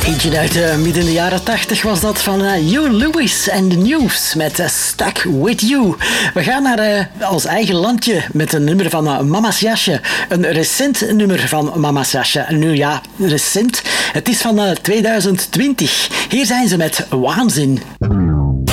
Eentje uit midden in de jaren 80 was dat van Hugh Lewis en The News met Stuck With You. We gaan naar ons eigen landje met een nummer van Mama's Jasje. Een recent nummer van Mama's Jasje. Nu ja, recent. Het is van 2020. Hier zijn ze met Waanzin.